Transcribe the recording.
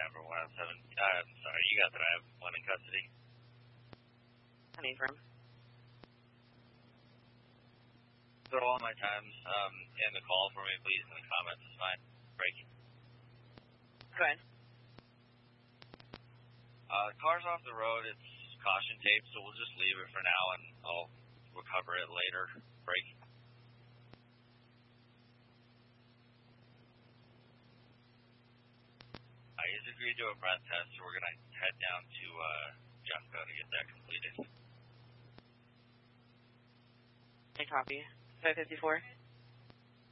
November 107. I'm sorry, you got that. I have one in custody. Honey firm. Throw all my times in the call for me, please, in the comments is fine. Breaking. Go ahead. Car's off the road. It's caution tape, so we'll just leave it for now, and I'll recover it later. Breaking. He's agreed to a breath test, so we're going to head down to Jeffco to get that completed. I copy. 554.